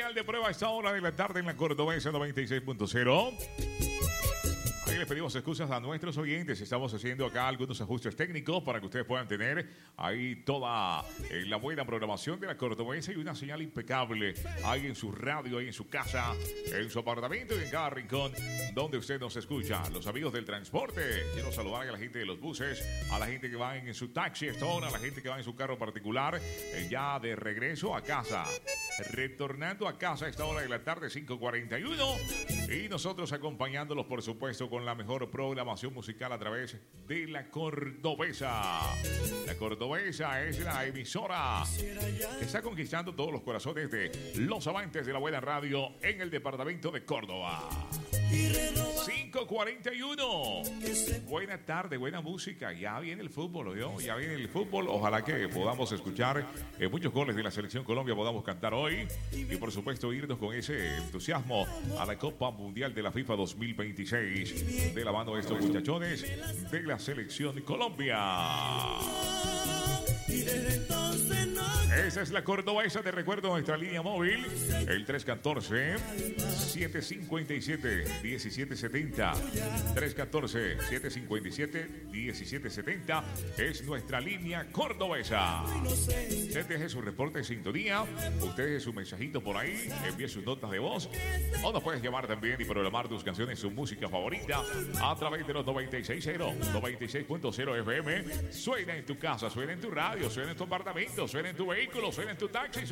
señal de prueba a esta hora de la tarde en la Cordobesa 96.0. Ahí les pedimos excusas a nuestros oyentes. Estamos haciendo acá algunos ajustes técnicos para que ustedes puedan tener ahí toda la buena programación de la Cordobesa y una señal impecable ahí en su radio, ahí en su casa, en su apartamento y en cada rincón donde usted nos escucha. Los amigos del transporte, quiero saludar a la gente de los buses, a la gente que va en su taxi a esta hora, a la gente que va en su carro particular, ya de regreso a casa. Retornando a casa a esta hora de la tarde, 5:41. Y nosotros acompañándolos, por supuesto, con la mejor programación musical a través de la Cordobesa. La Cordobesa es la emisora que está conquistando todos los corazones de los amantes de la buena radio en el departamento de Córdoba. 5:41. Buena tarde, buena música. Ya viene el fútbol, ¿no? Ya viene el fútbol. Ojalá que podamos escuchar muchos goles de la Selección Colombia, podamos cantar hoy. Y por supuesto irnos con ese entusiasmo a la Copa Mundial de la FIFA 2026 de la mano de estos muchachones de la Selección Colombia. Y desde entonces no... Esa es la Cordobesa, te recuerdo nuestra línea móvil, el 314-757-1770. 314-757-1770 es nuestra línea Cordobesa. Usted deje su reporte de sintonía, usted deje su mensajito por ahí, envíe sus notas de voz, o nos puedes llamar también y programar tus canciones, su música favorita, a través de los 96.0, 96.0 FM. Suena en tu casa, suena en tu radio, suena en tu apartamento, suena en tu vehículo, suena en tu taxi.